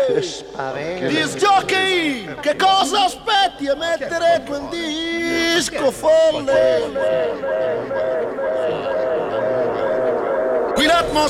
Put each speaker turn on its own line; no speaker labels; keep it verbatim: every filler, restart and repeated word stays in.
Che spavento!
Disc jockey, che cosa aspetti a mettere quel disco folle? Qui l'atmosfera